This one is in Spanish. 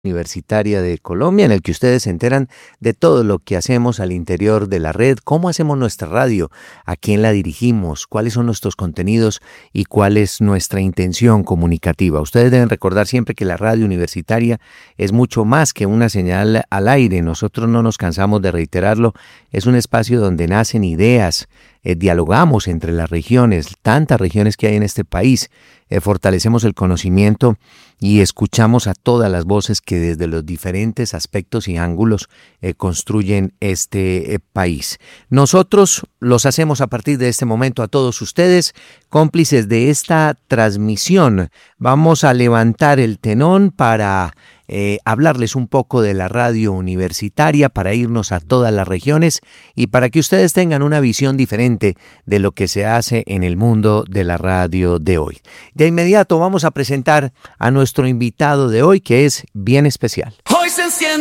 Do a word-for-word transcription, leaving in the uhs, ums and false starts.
Universitaria de Colombia, en el que ustedes se enteran de todo lo que hacemos al interior de la red, cómo hacemos nuestra radio, a quién la dirigimos, cuáles son nuestros contenidos y cuál es nuestra intención comunicativa. Ustedes deben recordar siempre que la radio universitaria es mucho más que una señal al aire. Nosotros no nos cansamos de reiterarlo. Es un espacio donde nacen ideas, eh, dialogamos entre las regiones, tantas regiones que hay en este país, eh, fortalecemos el conocimiento y escuchamos a todas las voces que desde los diferentes aspectos y ángulos eh, construyen este eh, país. Nosotros los hacemos a partir de este momento a todos ustedes, cómplices de esta transmisión. Vamos a levantar el tenón para eh, hablarles un poco de la radio universitaria, para irnos a todas las regiones y para que ustedes tengan una visión diferente de lo que se hace en el mundo de la radio de hoy. De inmediato vamos a presentar a nuestro invitado de hoy, que es bien especial. Hoy se enciende